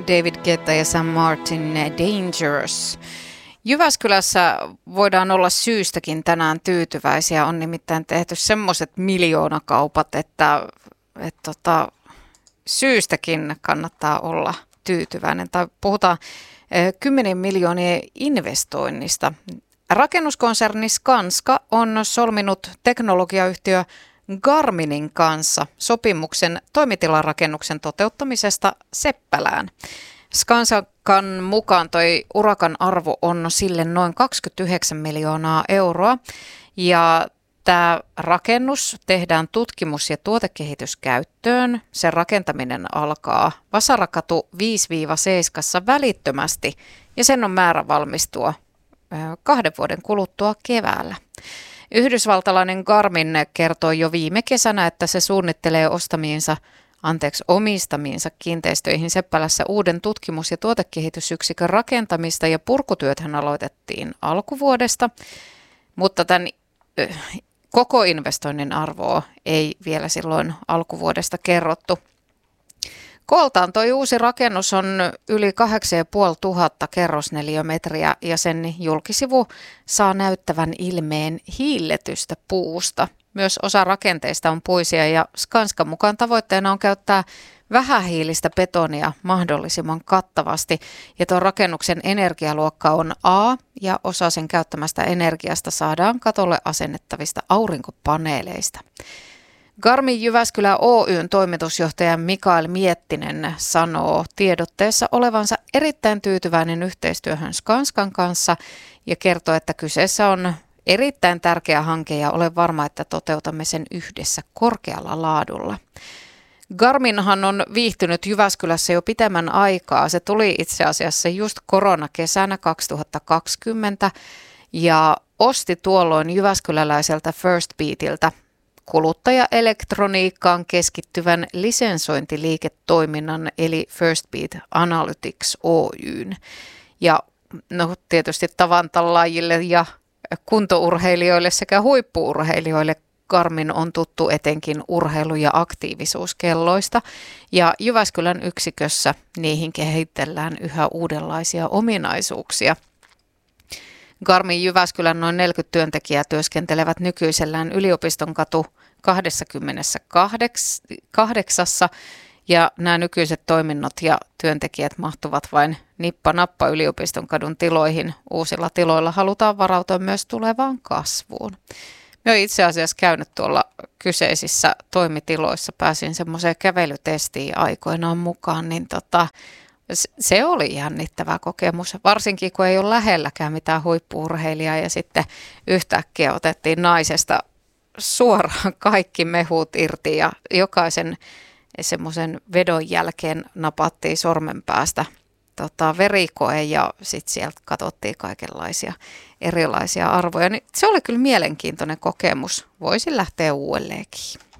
David Guetta ja Sam Martin Dangerous. Jyväskylässä voidaan olla syystäkin tänään tyytyväisiä. On nimittäin tehty semmoiset miljoonakaupat, että syystäkin kannattaa olla tyytyväinen. Tai puhutaan 10 miljoonien investoinnista. Rakennuskonserni Skanska on solminut teknologiayhtiö Garminin kanssa sopimuksen toimitilarakennuksen toteuttamisesta Seppälään. Skanskan mukaan toi urakan arvo on sille noin 29 miljoonaa euroa ja tämä rakennus tehdään tutkimus- ja tuotekehityskäyttöön. Sen rakentaminen alkaa Vasarakatu 5-7 välittömästi ja sen on määrä valmistua 2 vuoden kuluttua keväällä. Yhdysvaltalainen Garmin kertoi jo viime kesänä, että se suunnittelee omistamiinsa kiinteistöihin Seppälässä uuden tutkimus- ja tuotekehitysyksikön rakentamista ja purkutyöthän aloitettiin alkuvuodesta, mutta tämän koko investoinnin arvoa ei vielä silloin alkuvuodesta kerrottu. Kooltaan toi uusi rakennus on yli 8500 kerrosneliömetriä ja sen julkisivu saa näyttävän ilmeen hiilletystä puusta. Myös osa rakenteista on puisia ja Skanskan mukaan tavoitteena on käyttää vähähiilistä betonia mahdollisimman kattavasti. Ja tuon rakennuksen energialuokka on A ja osa sen käyttämästä energiasta saadaan katolle asennettavista aurinkopaneeleista. Garmin Jyväskylä Oyn toimitusjohtaja Mikael Miettinen sanoo tiedotteessa olevansa erittäin tyytyväinen yhteistyöhön Skanskan kanssa ja kertoo, että kyseessä on erittäin tärkeä hanke ja olen varma, että toteutamme sen yhdessä korkealla laadulla. Garminhan on viihtynyt Jyväskylässä jo pitemmän aikaa. Se tuli itse asiassa just koronakesänä 2020 ja osti tuolloin jyväskyläläiseltä First Beatiltä kuluttajaelektroniikkaan keskittyvän lisensointiliiketoiminnan eli First Beat Analytics Oyn. Ja tietysti tavantallaajille ja kuntourheilijoille sekä huippuurheilijoille Garmin on tuttu etenkin urheilu- ja aktiivisuuskelloista ja Jyväskylän yksikössä niihin kehitellään yhä uudenlaisia ominaisuuksia. Garmin Jyväskylän noin 40 työntekijää työskentelevät nykyisellään Yliopistonkatu 28 ja nämä nykyiset toiminnot ja työntekijät mahtuvat vain nippa-nappa Yliopistonkadun tiloihin. Uusilla tiloilla halutaan varautua myös tulevaan kasvuun. Mä olen itse asiassa käynyt tuolla kyseisissä toimitiloissa, pääsin semmoiseen kävelytestiin aikoinaan mukaan, niin se oli jännittävä kokemus, varsinkin kun ei ole lähelläkään mitään huippu-urheilijaa ja sitten yhtäkkiä otettiin naisesta suoraan kaikki mehut irti ja jokaisen semmoisen vedon jälkeen napattiin sormen päästä verikoe ja sitten sieltä katsottiin kaikenlaisia erilaisia arvoja. Niin se oli kyllä mielenkiintoinen kokemus. Voisin lähteä uudelleenkin.